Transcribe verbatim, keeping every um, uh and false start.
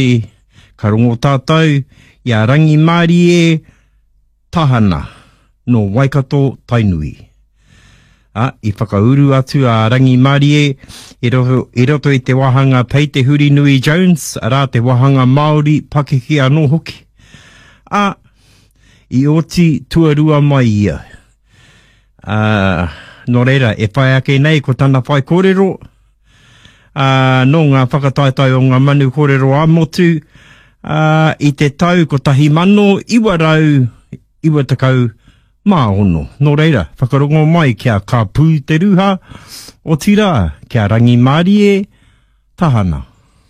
ka rongo tātou, i a rangi Māori e tahana no Waikato Tainui. A, i whakauru atu a rangi Māori e, e roto, e roto i te wahanga Pei te Huri Nui Jones, a rā te wahanga Māori Pakeke anō hoki. A, i oti tuarua mai ia. Uh, no reira, e whai ake nei ko tana whai kōrero, uh, no ngā whakataitai o ngā manu kōrero āmotu, uh, i te tau ko tahi mano, iwa rau, iwa takau, mā ono. No reira, whakarongo mai kia ka pū te ruha, o tira, kia rangi Māori e, tahana.